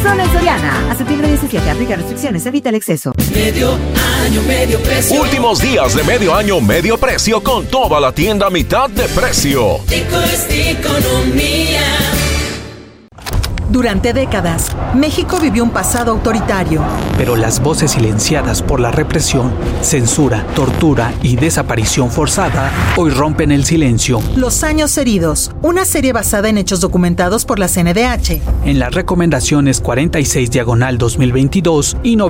Solo en Soriana. A septiembre 17, aplica restricciones, evita el exceso. Medio año, medio precio. Últimos días de medio año, medio precio con toda la tienda a mitad de precio. Tico es economía. Durante décadas, México vivió un pasado autoritario. Pero las voces silenciadas por la represión, censura, tortura y desaparición forzada hoy rompen el silencio. Los años heridos, una serie basada en hechos documentados por la CNDH. En las recomendaciones 46/2022 y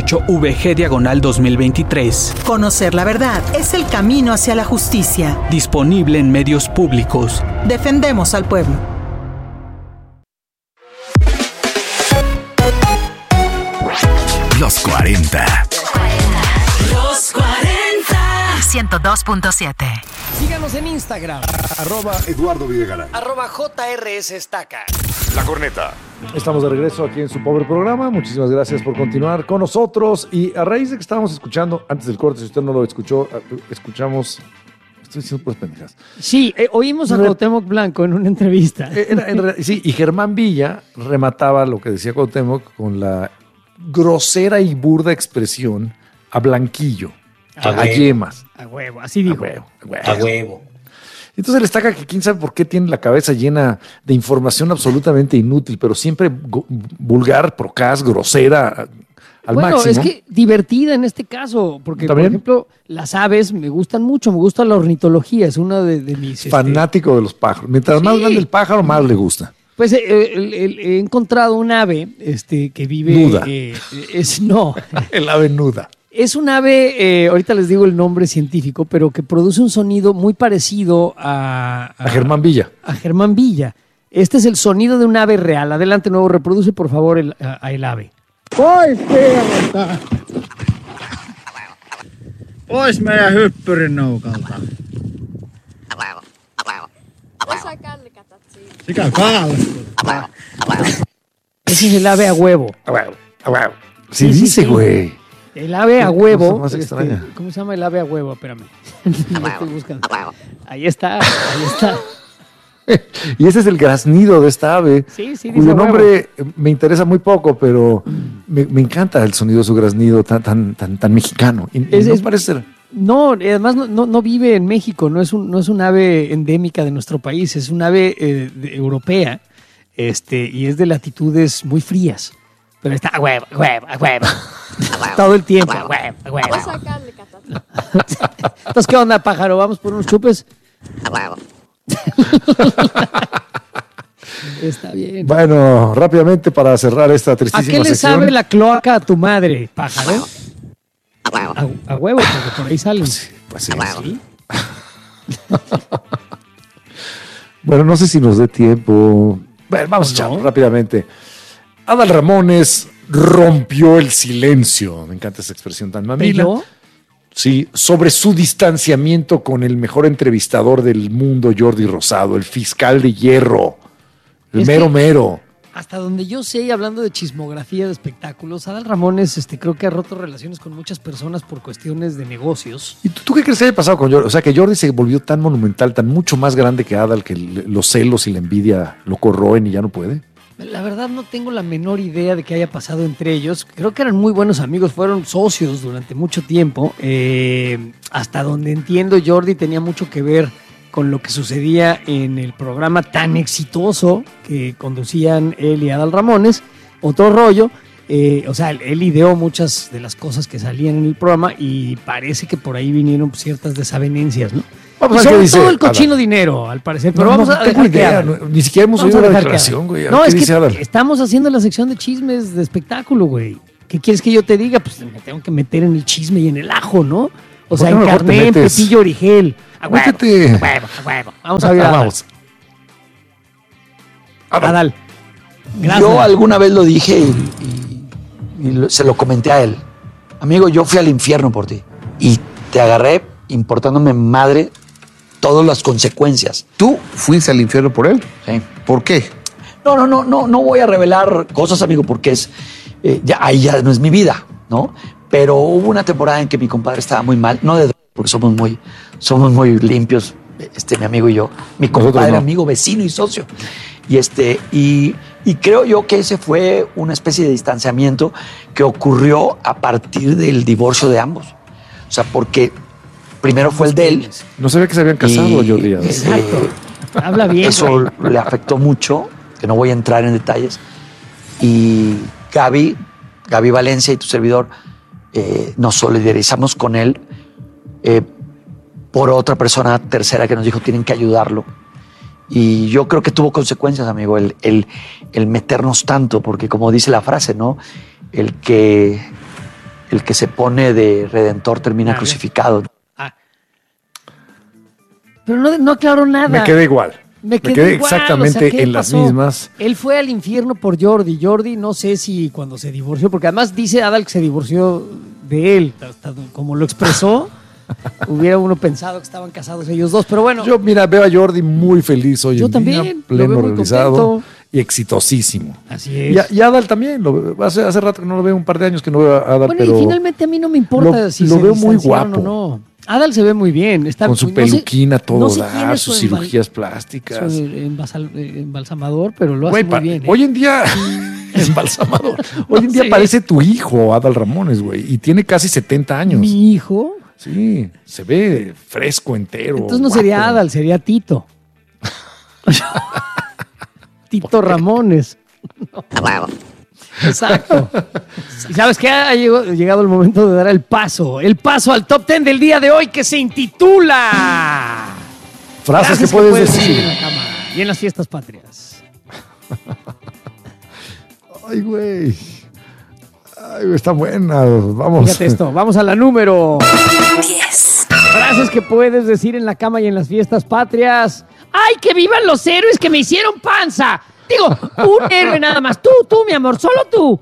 98VG/2023. Conocer la verdad es el camino hacia la justicia. Disponible en medios públicos. Defendemos al pueblo. Los 40. Los 40. 102.7. Síganos en Instagram. @Eduardo Videgaray. @JRS Estaca. La Corneta. Estamos de regreso aquí en su pobre programa. Muchísimas gracias por continuar con nosotros. Y a raíz de que estábamos escuchando, antes del corte, si usted no lo escuchó, escuchamos... Estoy diciendo puras pendejas. Sí, oímos a Cuauhtémoc Blanco en una entrevista. Sí, y Germán Villa remataba lo que decía Cuauhtémoc con la grosera y burda expresión a blanquillo, a yemas. A huevo, así dijo. A huevo. Entonces el Estaca, que quién sabe por qué tiene la cabeza llena de información absolutamente inútil, pero siempre vulgar, procaz, grosera, al máximo. Es que divertida en este caso, porque ¿También? por ejemplo, las aves me gustan mucho, me gusta la ornitología, es una de mis... Fanático de los pájaros. Mientras más grande el pájaro, más le gusta. Pues he encontrado un ave que vive... Nuda. No. El ave nuda. Es un ave, ahorita les digo el nombre científico, pero que produce un sonido muy parecido a Germán Villa. A Germán Villa. Este es el sonido de un ave real. Adelante, nuevo, reproduce por favor el ave. Pois meidän hyppyrinnoukalta. Sikä kaalskuttaa. Ese es el ave a huevo. Sí, dice, güey. El ave a huevo. Más extraña. ¿Cómo se llama el ave a huevo? Espérame. Lo estoy buscando. Ahí está. Y ese es el graznido de esta ave, Sí, cuyo nombre me interesa muy poco, pero me encanta el sonido de su graznido tan mexicano. Y no parece ser. No, además no vive en México, no es un ave endémica de nuestro país, es un ave europea, y es de latitudes muy frías. Pero está a huevo. Todo el tiempo, a huevo. Entonces, ¿qué onda, pájaro? ¿Vamos por unos chupes? Está bien. Bueno, rápidamente para cerrar esta tristísima sección. ¿A qué le sabe la cloaca a tu madre, pájaro? A huevo, porque por ahí salen. Pues sí. Bueno, no sé si nos dé tiempo. Bueno, vamos a echarlo rápidamente. Adal Ramones rompió el silencio. Me encanta esa expresión tan mamila. ¿Pero? Sí, sobre su distanciamiento con el mejor entrevistador del mundo, Jordi Rosado, el fiscal de hierro, el mero. Hasta donde yo sé, y hablando de chismografía de espectáculos, Adal Ramones creo que ha roto relaciones con muchas personas por cuestiones de negocios. ¿Y tú qué crees que haya pasado con Jordi? O sea, que Jordi se volvió tan monumental, tan mucho más grande que Adal, que los celos y la envidia lo corroen y ya no puede. La verdad no tengo la menor idea de qué haya pasado entre ellos. Creo que eran muy buenos amigos, fueron socios durante mucho tiempo. Hasta donde entiendo, Jordi tenía mucho que ver con lo que sucedía en el programa tan exitoso que conducían él y Adal Ramones. Otro rollo. O sea, él ideó muchas de las cosas que salían en el programa y parece que por ahí vinieron ciertas desavenencias, ¿no? Vamos y a ver qué sobre todo dice el cochino Adal. dinero, al parecer. Pero vamos a tengo dejar que idea, hable. ni siquiera hemos Vamos oído a la dejar que declaración, hable. güey. No, ¿Qué es dice que Adal? estamos haciendo la sección de chismes de espectáculo, güey. ¿Qué quieres que yo te diga? Pues me tengo que meter en el chisme y en el ajo, ¿no? O sea, ¿Por qué mejor te encarné en metes? Pepillo Origel. A huevo, Métete. a huevo. Vamos a ver a Adal. Vamos. Adal. Gracias. Yo alguna vez lo dije y se lo comenté a él. Amigo, yo fui al infierno por ti y te agarré importándome madre todas las consecuencias. ¿Tú fuiste al infierno por él? Sí. ¿Por qué? No voy a revelar cosas, amigo, porque ahí ya no es mi vida, ¿no? Pero hubo una temporada en que mi compadre estaba muy mal, no de droga, porque somos muy limpios, mi amigo y yo, mi compadre, no. amigo, vecino y socio. Y Y creo yo que ese fue una especie de distanciamiento que ocurrió a partir del divorcio de ambos. O sea, porque primero fue el de él. No sabía que se habían casado, Jordi. Exacto. Habla bien. Eso le afectó mucho, que no voy a entrar en detalles. Y Gaby Valencia y tu servidor nos solidarizamos con él por otra persona tercera que nos dijo tienen que ayudarlo. Y yo creo que tuvo consecuencias, amigo, el meternos tanto, porque como dice la frase, ¿no? El que se pone de redentor termina crucificado. Pero no aclaró nada. Me quedé igual. Me quedé igual, exactamente o sea, en las mismas. Él fue al infierno por Jordi. Jordi, no sé si cuando se divorció, porque además dice Adal que se divorció de él, hasta como lo expresó. Hubiera uno pensado que estaban casados ellos dos, pero bueno. Yo, mira, veo a Jordi muy feliz hoy en también, día, lo pleno, veo muy realizado contento. y exitosísimo. Así es. Y Adal también, hace rato que no lo veo, un par de años que no veo a Adal, Bueno, pero y finalmente a mí no me importa si lo se veo muy distanciaron guapo. o no. Adal se ve muy bien. Está, con su no peluquina sé- todo no sé quién dar, es sus su cirugías plásticas. su embalsamador, pero lo hace Güey, muy bien. Hoy en día, embalsamador. Hoy en día sé. parece tu hijo, Adal Ramones, güey, y tiene casi 70 años. ¿Mi hijo? Sí, se ve fresco, entero. Entonces no guapo. sería Adal, sería Tito. Tito Ramones. Exacto. Y sabes que ha llegado el momento de dar el paso al top 10 del día de hoy, que se intitula Frases que puedes decir. en la cama y en las fiestas patrias. Ay, güey. Ay, güey, está buena. Vamos. Fíjate esto, vamos a la número 10. frases que puedes decir en la cama y en las fiestas patrias. ¡Ay, que vivan los héroes que me hicieron panza! Digo, un héroe nada más. Tú, mi amor, solo tú.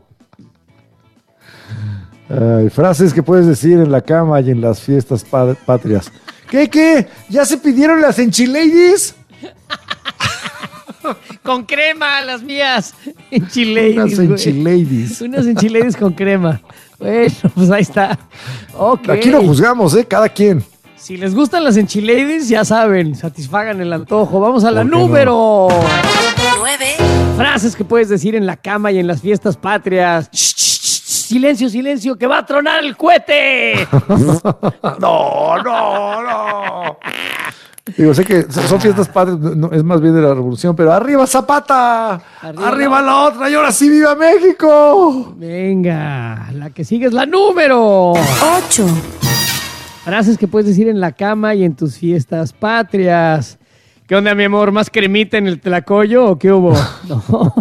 Ay, frases que puedes decir en la cama y en las fiestas patrias. ¿Qué? ¿Ya se pidieron las enchiladas? Con crema, las mías. Enchiladas. Unas enchiladas. Unas enchiladas con crema. Bueno, pues ahí está. Ok. Aquí no juzgamos, cada quien. Si les gustan las enchiladas, ya saben, satisfagan el antojo. Vamos a la ¿Por qué no? número 9. Frases que puedes decir en la cama y en las fiestas patrias. Silencio, silencio, que va a tronar el cohete. No. Digo, sé que son fiestas patrias, no, es más bien de la revolución, pero ¡arriba Zapata! ¡Arriba la otra! ¡Y ahora sí, viva México! Venga, la que sigue es la número 8. Frases que puedes decir en la cama y en tus fiestas patrias. ¿Qué onda, mi amor? ¿Más cremita en el tlacoyo o qué hubo? No.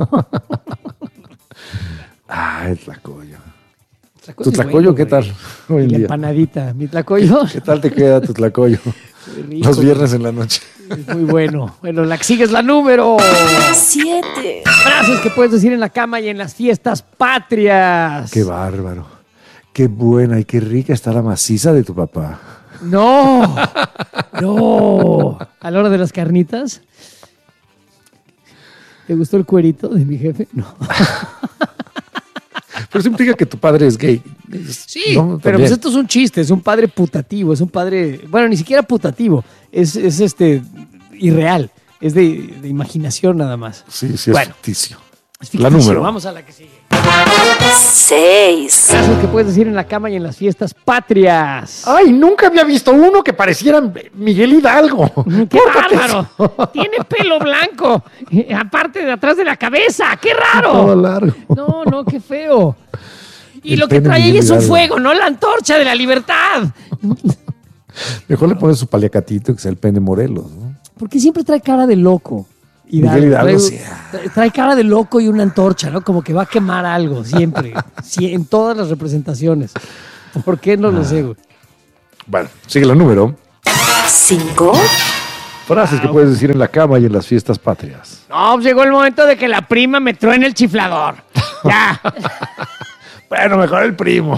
El tlacoyo. Tlacoyo ¿Tu es tlacoyo bueno, qué tal hoy Y en la día? empanadita. Mi tlacoyo. ¿Qué tal te queda tu tlacoyo? Muy rico, Los viernes en la noche. es muy bueno. Bueno, la que sigue es la número 7. frases que puedes decir en la cama y en las fiestas patrias. Qué bárbaro. Qué buena y qué rica está la maciza de tu papá. No. A la hora de las carnitas. ¿Te gustó el cuerito de mi jefe? No. Pero eso implica que tu padre es gay. Sí, ¿no? pero También. pues esto es un chiste, es un padre putativo, es un padre, bueno, ni siquiera putativo, es irreal, es de imaginación nada más. Sí, es Bueno, ficticio. es ficticio. La número. Vamos a la que sigue. 6. Frases que puedes decir en la cama y en las fiestas patrias. Ay, nunca había visto uno que pareciera Miguel Hidalgo. ¡Qué bárbaro! Tiene pelo blanco, aparte de atrás de la cabeza, ¡qué raro! Todo largo. No, qué feo. Y El lo que pene trae ahí Miguel es un Hidalgo. fuego, no la antorcha de la libertad. Mejor le pones su paliacatito, que sea el pene Morelos, ¿no? Porque siempre trae cara de loco. Miguel Hidalgo, sí. Trae cara de loco y una antorcha, ¿no? Como que va a quemar algo, siempre. En todas las representaciones. ¿Por qué? No lo sé, güey. Bueno, sigue la número. 5. Frases que puedes decir en la cama y en las fiestas patrias. No, pues llegó el momento de que la prima me truene el chiflador. Ya. Bueno, mejor el primo.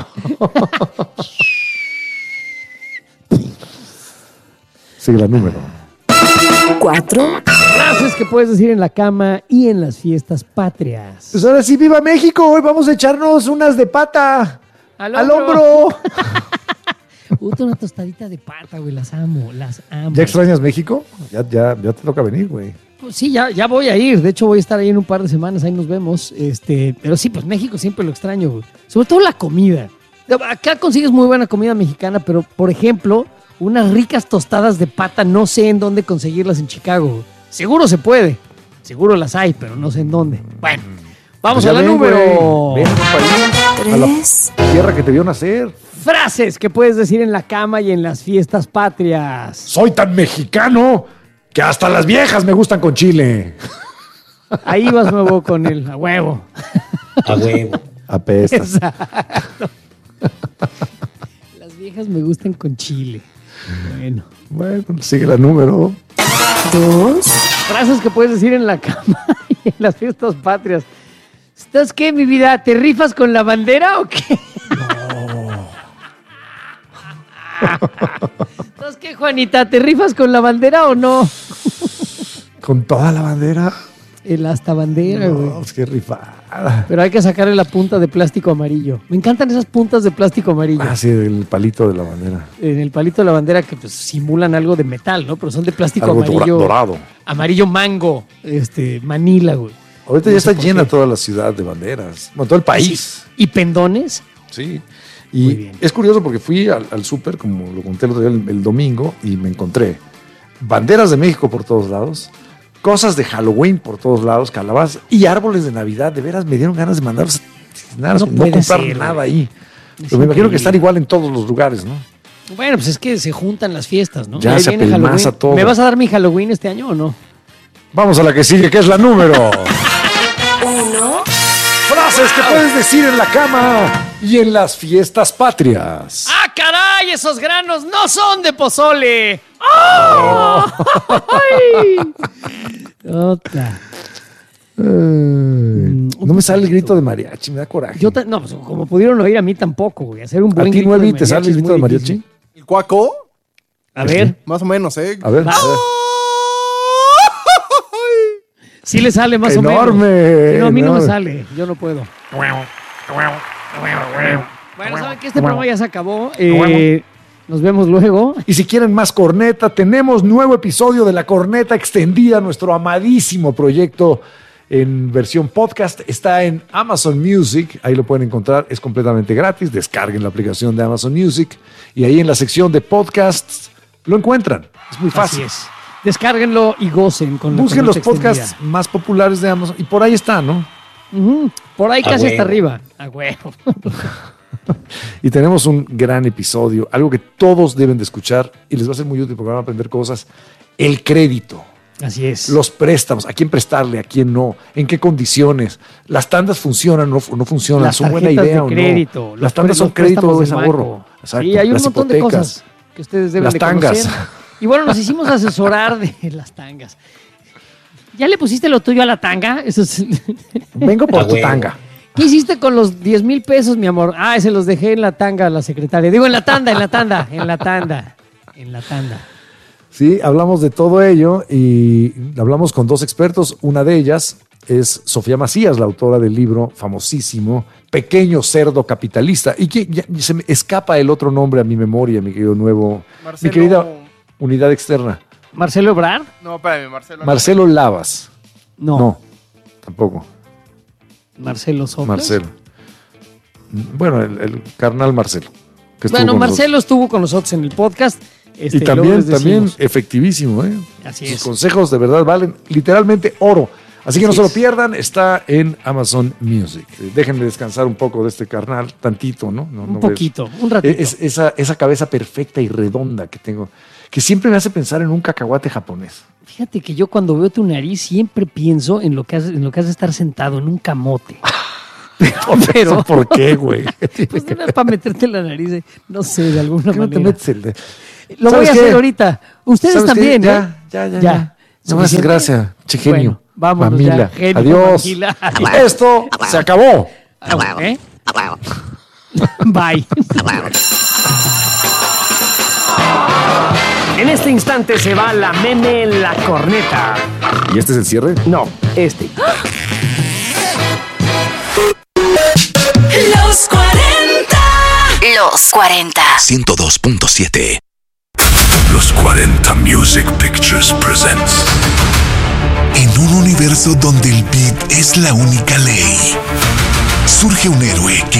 Sigue la número. 4. Frases que puedes decir en la cama y en las fiestas patrias. Pues ahora sí, ¡viva México! Hoy vamos a echarnos unas de pata. ¡Al ¡Al hombro! hombro! Una tostadita de pata, güey. Las amo, las amo. ¿Ya extrañas México? Ya te toca venir, güey. Pues sí, ya voy a ir. De hecho, voy a estar ahí en un par de semanas. Ahí nos vemos. Pero sí, pues México siempre lo extraño, güey. Sobre todo la comida. Acá consigues muy buena comida mexicana, pero, por ejemplo, unas ricas tostadas de pata, no sé en dónde conseguirlas en Chicago, güey. Seguro se puede. Seguro las hay, pero no sé en dónde. Bueno, vamos Pues a la número. Ven, país, a la tierra que te vio nacer. Frases que puedes decir en la cama y en las fiestas patrias. Soy tan mexicano que hasta las viejas me gustan con chile. Ahí vas nuevo con el a huevo. A huevo. Apestas. Exacto. Las viejas me gustan con chile. Bueno, sigue la número 2. Frases que puedes decir en la cama y en las fiestas patrias. ¿Estás qué, mi vida? ¿Te rifas con la bandera o qué? ¿Estás qué, Juanita? ¿Te rifas con la bandera o no? con toda la bandera. El hasta bandera, güey. No, pues qué rifada. Pero hay que sacarle la punta de plástico amarillo. Me encantan esas puntas de plástico amarillo. Ah, sí, el palito de la bandera. En el palito de la bandera que pues simulan algo de metal, ¿no? Pero son de plástico Algo amarillo. dorado. Amarillo mango, Manila, güey. Ahorita No ya sé está por llena qué. toda la ciudad de banderas. Bueno, todo el país. ¿Y pendones? Sí. Muy Y bien. es curioso porque fui al súper, como lo conté el otro día, el domingo, y me encontré banderas de México por todos lados, cosas de Halloween por todos lados, calabazas y árboles de Navidad. De veras me dieron ganas de mandarlos, no puede comprar ser, nada güey. ahí. Es Pero me imagino increíble. que están igual en todos los lugares, ¿no? Bueno, pues es que se juntan las fiestas, ¿no? Ya Ahí se viene apelmaza Halloween. todo. ¿Me vas a dar mi Halloween este año o no? Vamos a la que sigue, que es la número. 1. Frases que puedes decir en la cama y en las fiestas patrias. ¡Ah, caray! Esos granos no son de pozole. ¡Oh! ¡Ay! Otra. No me sale el grito de mariachi, me da coraje. No, pues como pudieron oír a mí tampoco, güey. Hacer un ¿A buen ti, grito de Nuevi, te mariachi sale el es grito muy de mariachi? difícil. ¿El cuaco? A ver. Más o menos, ¿eh? A ver, a ver. Sí le sale más Enorme, o menos. Sí, no, a mí no me enorme. sale. Yo no puedo. Bueno, ¿saben que este programa ya se acabó? Nos vemos luego. Y si quieren más corneta, tenemos nuevo episodio de La Corneta Extendida, nuestro amadísimo proyecto en versión podcast. Está en Amazon Music, ahí lo pueden encontrar, es completamente gratis. Descarguen la aplicación de Amazon Music y ahí en la sección de podcasts lo encuentran. Es muy fácil. Así es. Descárguenlo y gocen con la Busquen los Corneta podcasts Extendida. más populares de Amazon y por ahí está, ¿no? Ujú. Por ahí A casi hasta huevo. arriba. A huevo. Y tenemos un gran episodio, algo que todos deben de escuchar y les va a ser muy útil porque van a aprender cosas. El crédito. Así es. Los préstamos, a quién prestarle, a quién no, en qué condiciones, las tandas funcionan o no funcionan, Las son buena tarjetas idea de o crédito, no. Las tandas son crédito o es ahorro. Exacto. Sí, hay un Las montón de hipotecas. cosas que ustedes deben Las de tangas. conocer. Y bueno, nos hicimos asesorar de las tangas. ¿Ya le pusiste lo tuyo a la tanga? Eso es... Vengo por A tu huevo. tanga. ¿Qué hiciste con los 10,000 pesos, mi amor? Ah, se los dejé en la tanga a la secretaria. Digo, en la tanda. Sí, hablamos de todo ello y hablamos con dos expertos. Una de ellas es Sofía Macías, la autora del libro famosísimo Pequeño Cerdo Capitalista. Y que ya se me escapa el otro nombre a mi memoria, mi querido nuevo, Marcelo- mi querida unidad externa. ¿Marcelo Ebrard? No, espérame, Marcelo. Marcelo Lavas. No. No, tampoco. ¿Marcelo Soplas? Marcelo. Bueno, el carnal Marcelo. que estuvo Bueno, con Marcelo estuvo con nosotros en el podcast. nosotros. Y luego también, les decimos. efectivísimo, ¿eh? Así Sus es. consejos de verdad valen literalmente oro. Así que no Así se lo es. pierdan, está en Amazon Music. Déjenme descansar un poco de este carnal, tantito, ¿no? Un poquito, un ratito. Es esa cabeza perfecta y redonda que tengo, que siempre me hace pensar en un cacahuate japonés. Fíjate que yo cuando veo tu nariz siempre pienso en lo que hace de estar sentado en un camote. Pero ¿Eso ¿Por qué, güey? pues no es para meterte en la nariz, no sé, de alguna ¿Por qué no te manera. metes el de... Lo voy ¿Sabes a qué? hacer ahorita. Ustedes ¿Sabes qué? también, ¿eh? Ya. No más ¿Suficiente? gracias, che genio. Bueno, vámonos Mamila. ya. Genio, Adiós. mamila. Adiós. Esto se acabó. ¿Eh? Bye. En este instante se va la meme en la corneta. ¿Y este es el cierre? No, este. Los 40. Los 40. 102.7. Los 40 Music Pictures presents En un universo donde el beat es la única ley, surge un héroe que